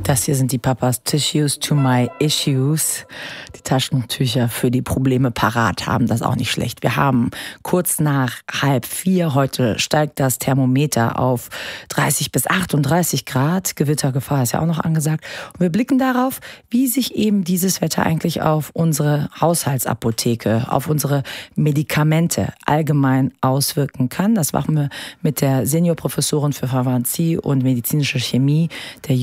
Das hier sind die Papas Tissues to my issues. Die Taschentücher für die Probleme parat haben, das ist auch nicht schlecht. Wir haben kurz nach 3:30, heute steigt das Thermometer auf 30 bis 38 Grad. Gewittergefahr ist ja auch noch angesagt. Und wir blicken darauf, wie sich eben dieses Wetter eigentlich auf unsere Haushaltsapotheke, auf unsere Medikamente allgemein auswirken kann. Das machen wir mit der Seniorprofessorin für Pharmazie und medizinische Chemie der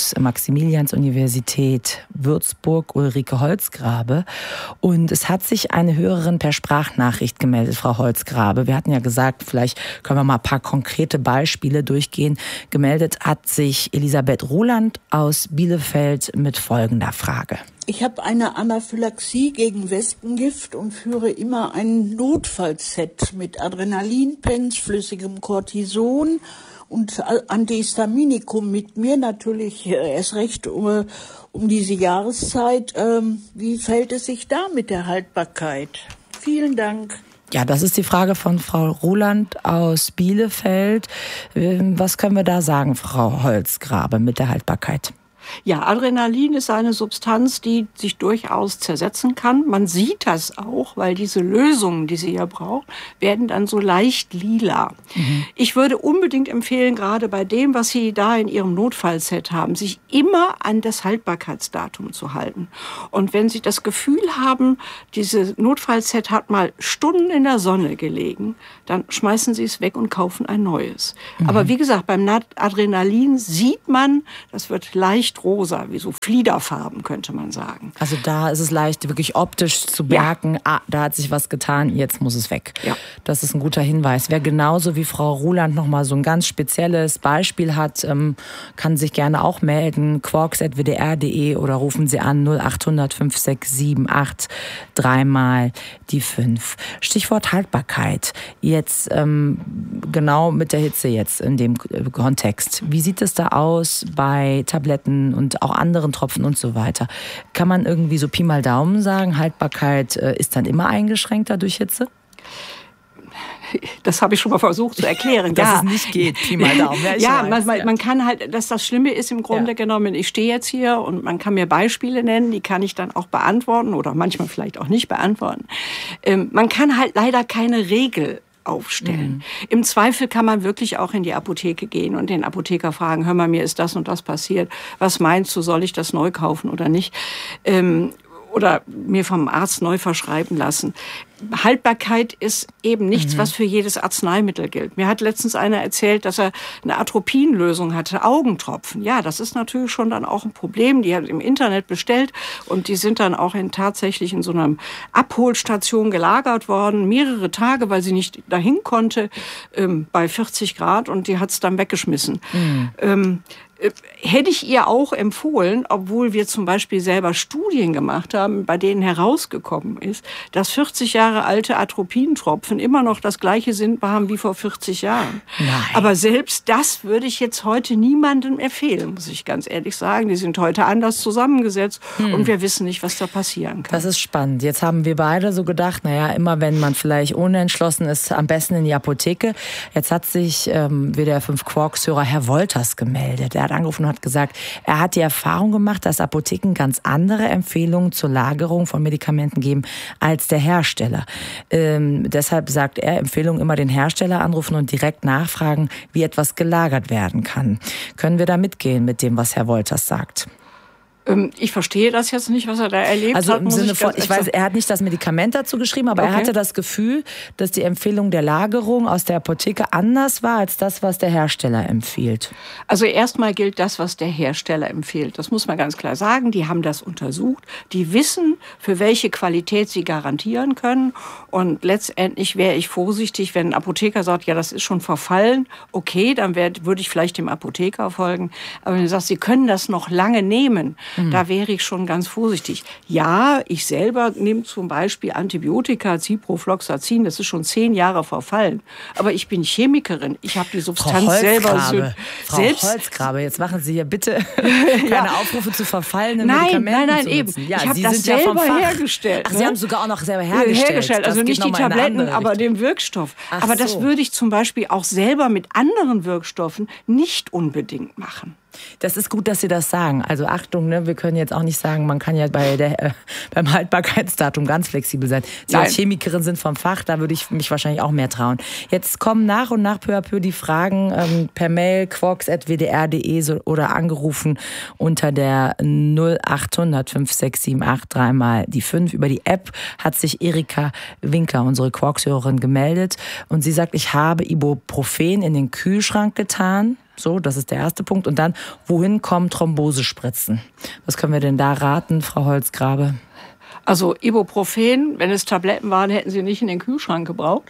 Julius-Maximilians-Universität Würzburg, Ulrike Holzgrabe. Und es hat sich eine Hörerin per Sprachnachricht gemeldet, Frau Holzgrabe. Wir hatten ja gesagt, vielleicht können wir mal ein paar konkrete Beispiele durchgehen. Gemeldet hat sich Elisabeth Roland aus Bielefeld mit folgender Frage. Ich habe eine Anaphylaxie gegen Wespengift und führe immer ein Notfallset mit Adrenalinpens, flüssigem Cortison und Antihistaminikum mit mir, natürlich erst recht um diese Jahreszeit. Wie fällt es sich da mit der Haltbarkeit? Vielen Dank. Ja, das ist die Frage von Frau Roland aus Bielefeld. Was können wir da sagen, Frau Holzgrabe, mit der Haltbarkeit? Ja, Adrenalin ist eine Substanz, die sich durchaus zersetzen kann. Man sieht das auch, weil diese Lösungen, die sie ja braucht, werden dann so leicht lila. Ich würde unbedingt empfehlen, gerade bei dem, was Sie da in Ihrem Notfallset haben, sich immer an das Haltbarkeitsdatum zu halten. Und wenn Sie das Gefühl haben, dieses Notfallset hat mal Stunden in der Sonne gelegen, dann schmeißen Sie es weg und kaufen ein neues. Aber wie gesagt, beim Adrenalin sieht man, das wird leicht rosa, wie so Fliederfarben, könnte man sagen. Also da ist es leicht, wirklich optisch zu merken, da hat sich was getan, jetzt muss es weg. Ja. Das ist ein guter Hinweis. Wer genauso wie Frau Roland noch mal so ein ganz spezielles Beispiel hat, kann sich gerne auch melden, quarks@wdr.de oder rufen Sie an 0800 5678 3 die 5. Stichwort Haltbarkeit. Jetzt genau mit der Hitze jetzt in dem Kontext. Wie sieht es da aus bei Tabletten und auch anderen Tropfen und so weiter? Kann man irgendwie so Pi mal Daumen sagen, Haltbarkeit ist dann immer eingeschränkter durch Hitze? Das habe ich schon mal versucht zu erklären. Dass es nicht geht, Pi mal Daumen. Man kann halt, das Schlimme ist im Grunde genommen, ich stehe jetzt hier und man kann mir Beispiele nennen, die kann ich dann auch beantworten oder manchmal vielleicht auch nicht beantworten. Man kann halt leider keine Regel aufstellen. Im Zweifel kann man wirklich auch in die Apotheke gehen und den Apotheker fragen, hör mal, mir ist das und das passiert. Was meinst du, soll ich das neu kaufen oder nicht? Oder mir vom Arzt neu verschreiben lassen. Haltbarkeit ist eben nichts, was für jedes Arzneimittel gilt. Mir hat letztens einer erzählt, dass er eine Atropinlösung hatte, Augentropfen. Ja, das ist natürlich schon dann auch ein Problem. Die hat im Internet bestellt und die sind dann auch tatsächlich in so einer Abholstation gelagert worden, mehrere Tage, weil sie nicht dahin konnte, bei 40 Grad und die hat es dann weggeschmissen. Hätte ich ihr auch empfohlen, obwohl wir zum Beispiel selber Studien gemacht haben, bei denen herausgekommen ist, dass 40 Jahre alte Atropintropfen immer noch das gleiche Sinnbar haben wie vor 40 Jahren. Nein. Aber selbst das würde ich jetzt heute niemandem empfehlen, muss ich ganz ehrlich sagen. Die sind heute anders zusammengesetzt und wir wissen nicht, was da passieren kann. Das ist spannend. Jetzt haben wir beide so gedacht, immer wenn man vielleicht unentschlossen ist, am besten in die Apotheke. Jetzt hat sich WDR 5 Quarks-Hörer Herr Wolters gemeldet. Er hat angerufen und hat gesagt, er hat die Erfahrung gemacht, dass Apotheken ganz andere Empfehlungen zur Lagerung von Medikamenten geben als der Hersteller. Deshalb sagt er, Empfehlung immer den Hersteller anrufen und direkt nachfragen, wie etwas gelagert werden kann. Können wir da mitgehen mit dem, was Herr Wolters sagt? Ich verstehe das jetzt nicht, was er da erlebt hat. Also im Sinne von, ich weiß, er hat nicht das Medikament dazu geschrieben, aber er hatte das Gefühl, dass die Empfehlung der Lagerung aus der Apotheke anders war als das, was der Hersteller empfiehlt. Also erstmal gilt das, was der Hersteller empfiehlt. Das muss man ganz klar sagen. Die haben das untersucht. Die wissen, für welche Qualität sie garantieren können. Und letztendlich wäre ich vorsichtig, wenn ein Apotheker sagt, ja, das ist schon verfallen. Okay, dann würde ich vielleicht dem Apotheker folgen. Aber wenn du sagst, sie können das noch lange nehmen, da wäre ich schon ganz vorsichtig. Ja, ich selber nehme zum Beispiel Antibiotika, Ciprofloxacin, das ist schon 10 Jahre verfallen. Aber ich bin Chemikerin. Ich habe die Substanz Frau Holzgrabe, jetzt machen Sie hier bitte keine Aufrufe zu verfallenen Medikamenten Nein, zu eben. nutzen. Ja, ich habe Sie das sind selber ja vom Fach. hergestellt. Ach, Sie haben sogar auch noch selber hergestellt. Also nicht die Tabletten, aber den Wirkstoff. Aber das würde ich zum Beispiel auch selber mit anderen Wirkstoffen nicht unbedingt machen. Das ist gut, dass Sie das sagen. Also Achtung, ne, wir können jetzt auch nicht sagen, man kann ja beim Haltbarkeitsdatum ganz flexibel sein. Sie als Chemikerin sind vom Fach, da würde ich mich wahrscheinlich auch mehr trauen. Jetzt kommen nach und nach peu à peu die Fragen per Mail quarks@wdr.de oder angerufen unter der 0800 5678 3 die 5. Über die App hat sich Erika Winkler, unsere Quarks-Hörerin, gemeldet und sie sagt, ich habe Ibuprofen in den Kühlschrank getan. So, das ist der erste Punkt. Und dann, wohin kommen Thrombosespritzen? Was können wir denn da raten, Frau Holzgrabe? Also Ibuprofen, wenn es Tabletten waren, hätten Sie nicht in den Kühlschrank gebraucht.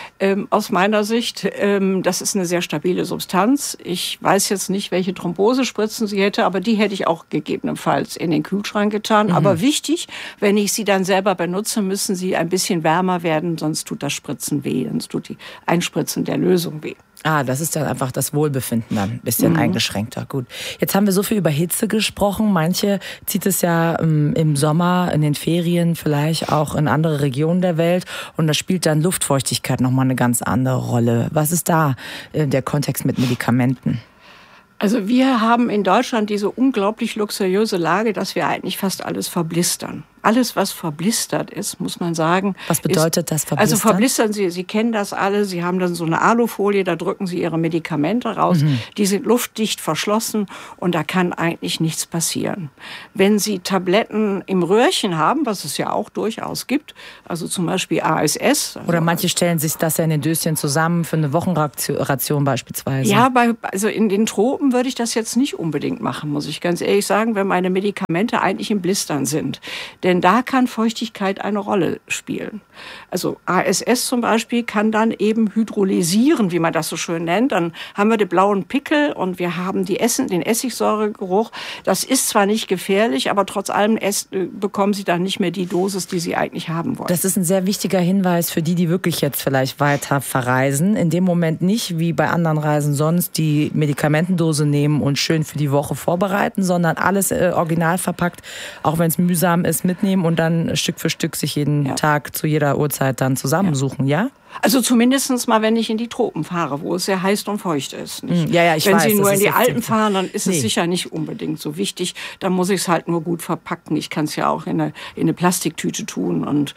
Aus meiner Sicht, das ist eine sehr stabile Substanz. Ich weiß jetzt nicht, welche Thrombosespritzen sie hätte, aber die hätte ich auch gegebenenfalls in den Kühlschrank getan. Mhm. Aber wichtig, wenn ich sie dann selber benutze, müssen sie ein bisschen wärmer werden, sonst tut das Spritzen weh, sonst tut die Einspritzen der Lösung weh. Ah, das ist dann einfach das Wohlbefinden dann ein bisschen eingeschränkter. Gut. Jetzt haben wir so viel über Hitze gesprochen. Manche zieht es ja im Sommer, in den Ferien, vielleicht auch in andere Regionen der Welt. Und da spielt dann Luftfeuchtigkeit nochmal eine ganz andere Rolle. Was ist da der Kontext mit Medikamenten? Also wir haben in Deutschland diese unglaublich luxuriöse Lage, dass wir eigentlich fast alles verblistern. Alles, was verblistert ist, muss man sagen. Was bedeutet das, verblistern? Also verblistern, Sie kennen das alle, Sie haben dann so eine Alufolie, da drücken Sie Ihre Medikamente raus. Mhm. Die sind luftdicht verschlossen und da kann eigentlich nichts passieren. Wenn Sie Tabletten im Röhrchen haben, was es ja auch durchaus gibt, also zum Beispiel ASS. Oder manche stellen sich das ja in den Döschen zusammen für eine Wochenration beispielsweise. Ja, also in den Tropen würde ich das jetzt nicht unbedingt machen, muss ich ganz ehrlich sagen, wenn meine Medikamente eigentlich in Blistern sind. Denn da kann Feuchtigkeit eine Rolle spielen. Also ASS zum Beispiel kann dann eben hydrolysieren, wie man das so schön nennt. Dann haben wir den blauen Pickel und wir haben den Essigsäuregeruch. Das ist zwar nicht gefährlich, aber trotz allem bekommen Sie dann nicht mehr die Dosis, die Sie eigentlich haben wollen. Das ist ein sehr wichtiger Hinweis für die wirklich jetzt vielleicht weiter verreisen. In dem Moment nicht, wie bei anderen Reisen sonst, die Medikamentendose nehmen und schön für die Woche vorbereiten, sondern alles original verpackt, auch wenn es mühsam ist, mitnehmen und dann Stück für Stück sich jeden Tag zu jeder Uhrzeit dann zusammensuchen, ja? Also zumindest mal, wenn ich in die Tropen fahre, wo es sehr heiß und feucht ist. Nicht? Ja, ich weiß. Wenn Sie nur in die Alpen fahren, dann ist es sicher nicht unbedingt so wichtig. Dann muss ich es halt nur gut verpacken. Ich kann es ja auch in eine Plastiktüte tun und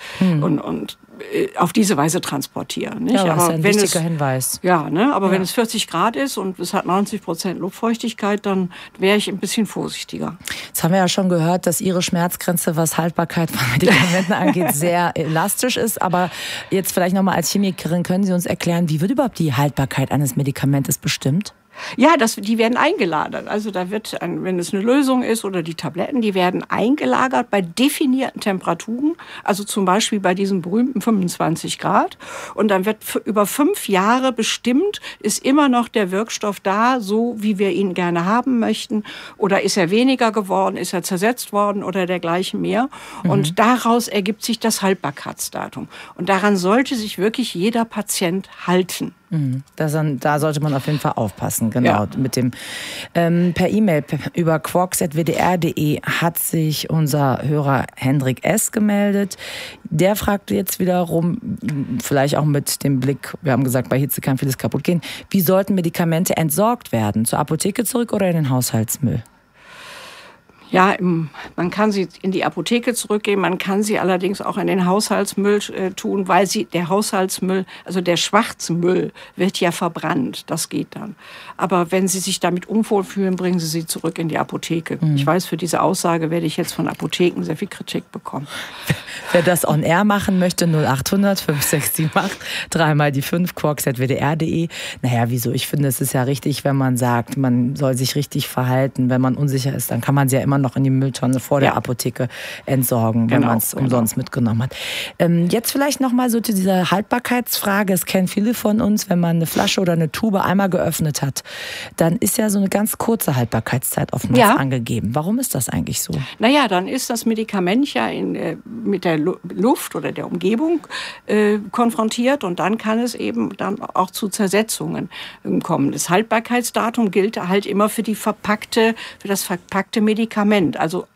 auf diese Weise transportieren. Nicht? Ja, aber das ist ein wichtiger Hinweis. Ja, ne? Aber wenn es 40 Grad ist und es hat 90% Luftfeuchtigkeit, dann wäre ich ein bisschen vorsichtiger. Jetzt haben wir ja schon gehört, dass Ihre Schmerzgrenze, was Haltbarkeit von Medikamenten angeht, sehr elastisch ist. Aber jetzt vielleicht nochmal als Chemikerin, können Sie uns erklären, wie wird überhaupt die Haltbarkeit eines Medikamentes bestimmt? Ja, die werden eingelagert. Also da wird, wenn es eine Lösung ist oder die Tabletten, die werden eingelagert bei definierten Temperaturen. Also zum Beispiel bei diesen berühmten 25 Grad. Und dann wird über 5 Jahre bestimmt, ist immer noch der Wirkstoff da, so wie wir ihn gerne haben möchten. Oder ist er weniger geworden, ist er zersetzt worden oder dergleichen mehr. Und daraus ergibt sich das Haltbarkeitsdatum. Und daran sollte sich wirklich jeder Patient halten. Da sollte man auf jeden Fall aufpassen, genau. Ja. Mit dem per E-Mail über quarks@wdr.de hat sich unser Hörer Hendrik S. gemeldet. Der fragt jetzt wiederum, vielleicht auch mit dem Blick, wir haben gesagt, bei Hitze kann vieles kaputt gehen, wie sollten Medikamente entsorgt werden? Zur Apotheke zurück oder in den Haushaltsmüll? Ja, man kann sie in die Apotheke zurückgeben, man kann sie allerdings auch in den Haushaltsmüll tun, weil der Haushaltsmüll, also der Schwarzmüll, wird ja verbrannt. Das geht dann. Aber wenn Sie sich damit unwohl fühlen, bringen Sie sie zurück in die Apotheke. Ich weiß, für diese Aussage werde ich jetzt von Apotheken sehr viel Kritik bekommen. Wer das on air machen möchte, 0800 5678 3 die 5, quarks@wdr.de. Naja, wieso? Ich finde, es ist ja richtig, wenn man sagt, man soll sich richtig verhalten. Wenn man unsicher ist, dann kann man sie ja immer noch in die Mülltonne vor der Apotheke entsorgen, wenn man es umsonst mitgenommen hat. Jetzt vielleicht noch mal so zu dieser Haltbarkeitsfrage. Es kennen viele von uns, wenn man eine Flasche oder eine Tube einmal geöffnet hat, dann ist ja so eine ganz kurze Haltbarkeitszeit oftmals angegeben. Warum ist das eigentlich so? Naja, dann ist das Medikament ja mit der Luft oder der Umgebung konfrontiert und dann kann es eben dann auch zu Zersetzungen kommen. Das Haltbarkeitsdatum gilt halt immer für das verpackte Medikament. Also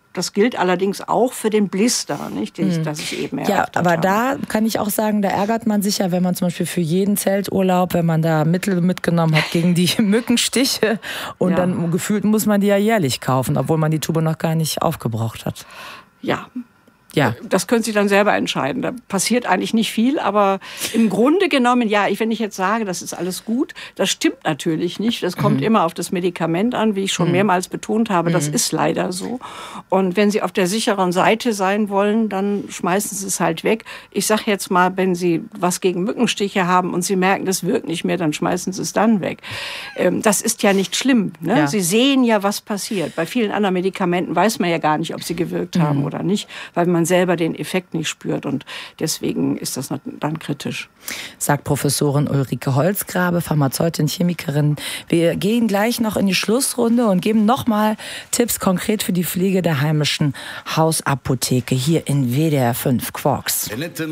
Das gilt allerdings auch für den Blister, nicht, das ich eben erörtert habe. Ja, aber da kann ich auch sagen, da ärgert man sich ja, wenn man zum Beispiel für jeden Zelturlaub, wenn man da Mittel mitgenommen hat gegen die Mückenstiche und dann gefühlt muss man die ja jährlich kaufen, obwohl man die Tube noch gar nicht aufgebraucht hat. Ja. Das können Sie dann selber entscheiden. Da passiert eigentlich nicht viel, aber im Grunde genommen, wenn ich jetzt sage, das ist alles gut, das stimmt natürlich nicht. Das kommt immer auf das Medikament an, wie ich schon mehrmals betont habe. Das ist leider so. Und wenn Sie auf der sicheren Seite sein wollen, dann schmeißen Sie es halt weg. Ich sage jetzt mal, wenn Sie was gegen Mückenstiche haben und Sie merken, das wirkt nicht mehr, dann schmeißen Sie es dann weg. Das ist ja nicht schlimm. Ne? Ja. Sie sehen ja, was passiert. Bei vielen anderen Medikamenten weiß man ja gar nicht, ob sie gewirkt haben oder nicht, weil man selber den Effekt nicht spürt und deswegen ist das dann kritisch. Sagt Professorin Ulrike Holzgrabe, Pharmazeutin, Chemikerin. Wir gehen gleich noch in die Schlussrunde und geben nochmal Tipps konkret für die Pflege der heimischen Hausapotheke hier in WDR 5 Quarks.